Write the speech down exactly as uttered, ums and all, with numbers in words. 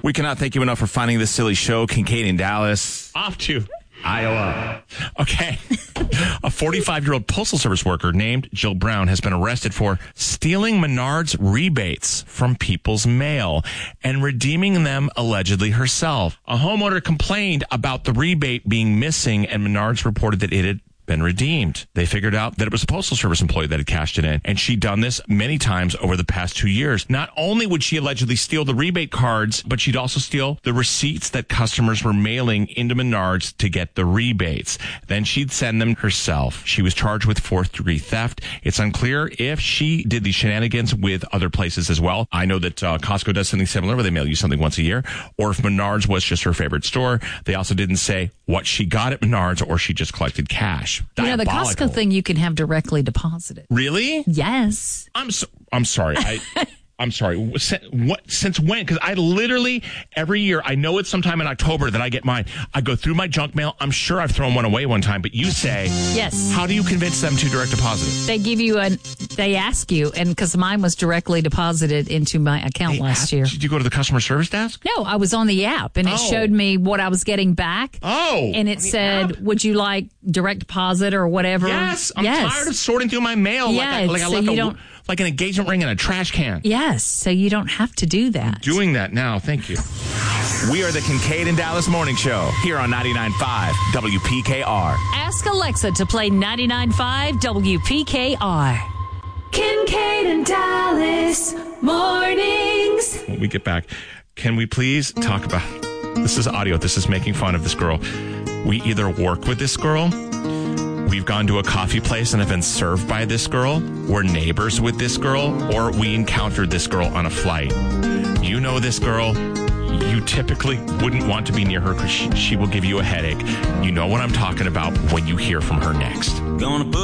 We cannot thank you enough for finding this silly show. Kincaid in Dallas. Off to Iowa. Okay. A forty-five-year-old Postal Service worker named Jill Brown has been arrested for stealing Menards rebates from people's mail and redeeming them allegedly herself. A homeowner complained about the rebate being missing, and Menards reported that it had been redeemed. They figured out that it was a Postal Service employee that had cashed it in, and she'd done this many times over the past two years. Not only would she allegedly steal the rebate cards, but she'd also steal the receipts that customers were mailing into Menards to get the rebates. Then she'd send them herself. She was charged with fourth-degree theft. It's unclear if she did these shenanigans with other places as well. I know that uh, Costco does something similar where they mail you something once a year, or if Menards was just her favorite store. They also didn't say what she got at Menards or she just collected cash. You know, the Costco thing you can have directly deposited. Really? Yes. I'm so, I'm sorry. I I'm sorry. Since, what, since when? Because I literally, every year, I know it's sometime in October that I get mine. I go through my junk mail. I'm sure I've thrown one away one time, but you say, yes. How do you convince them to direct deposit it? They give you an, they ask you, and because mine was directly deposited into my account They last asked, year. Did you go to the customer service desk? No, I was on the app, and it Oh. showed me what I was getting back. Oh. And it said, app? would you like direct deposit or whatever? Yes. I'm yes. tired of sorting through my mail Yeah, like I, like I so left you a, don't- like an engagement ring in a trash can. Yes, so you don't have to do that. Doing that now. Thank you. We are the Kincaid and Dallas Morning Show here on ninety-nine point five W P K R. Ask Alexa to play ninety-nine point five W P K R. Kincaid and Dallas Mornings. When we get back, can we please talk about, this is audio, this is making fun of this girl. We either work with this girl, we've gone to a coffee place and have been served by this girl, we're neighbors with this girl, or we encountered this girl on a flight. You know this girl. You typically wouldn't want to be near her because she, she will give you a headache. You know what I'm talking about when you hear from her next. Gonna put